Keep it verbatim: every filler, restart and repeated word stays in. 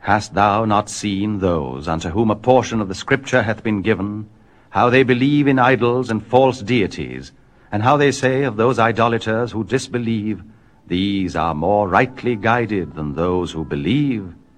Hast thou not seen those unto whom a portion of the Scripture hath been given, how they believe in idols and false deities, and how they say of those idolaters who disbelieve, These are more rightly guided than those who believe?